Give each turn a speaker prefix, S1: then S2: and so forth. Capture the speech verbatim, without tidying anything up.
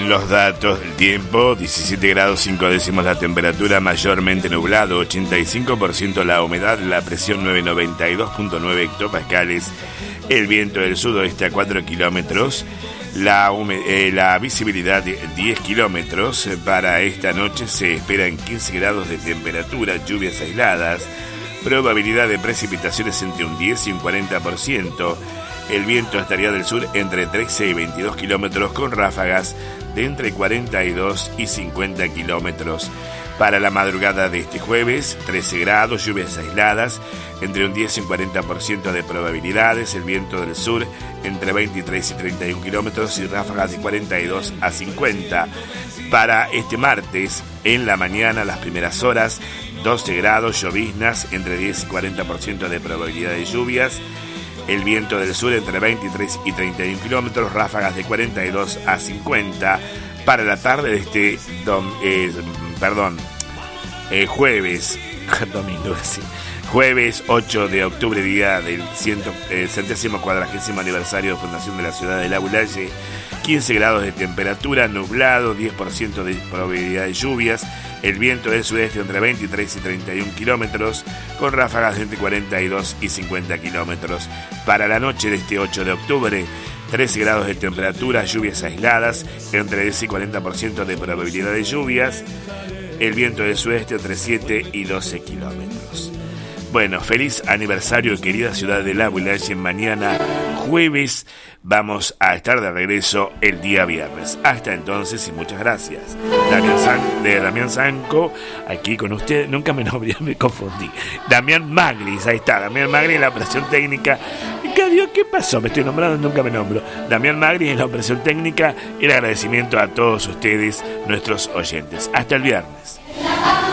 S1: Los datos del tiempo: diecisiete grados cinco décimos la temperatura, mayormente nublado, ochenta y cinco por ciento la humedad, la presión novecientos noventa y dos punto nueve hectopascales, el viento del sudoeste a cuatro kilómetros, la, eh, la visibilidad de diez kilómetros. Para esta noche se esperan quince grados de temperatura, lluvias aisladas, probabilidad de precipitaciones entre un diez y un cuarenta por ciento. El viento estaría del sur entre trece y veintidós kilómetros, con ráfagas de entre cuarenta y dos y cincuenta kilómetros. Para la madrugada de este jueves, trece grados, lluvias aisladas, entre un diez y un cuarenta por ciento de probabilidades. El viento del sur entre veintitrés y treinta y uno kilómetros y ráfagas de cuarenta y dos a cincuenta. Para este martes, en la mañana, las primeras horas, doce grados, lloviznas, entre diez y cuarenta por ciento de probabilidad de lluvias. El viento del sur entre veintitrés y treinta y uno kilómetros, ráfagas de cuarenta y dos a cincuenta. Para la tarde de este dom, eh, perdón, eh, jueves, domingo, sí, jueves ocho de octubre, día del ciento, eh, centésimo cuadragésimo aniversario de fundación de la ciudad de La Bulaye. quince grados de temperatura, nublado, diez por ciento de probabilidad de lluvias. El viento del sudeste entre veintitrés y treinta y uno kilómetros, con ráfagas de entre cuarenta y dos y cincuenta kilómetros. Para la noche de este ocho de octubre, trece grados de temperatura, lluvias aisladas, entre diez y cuarenta por ciento de probabilidad de lluvias. El viento del sudeste entre siete y doce kilómetros. Bueno, feliz aniversario, querida ciudad de La Bulaye. Mañana, jueves, vamos a estar de regreso el día viernes. Hasta entonces y muchas gracias. Damián San, de Damián Sanco, aquí con usted. Nunca me nombré, me confundí. Damián Magris, ahí está. Damián Magris en la operación técnica. ¿Qué, Dios, ¿Qué pasó? Me estoy nombrando, nunca me nombro. Damián Magris en la operación técnica. El agradecimiento a todos ustedes, nuestros oyentes. Hasta el viernes.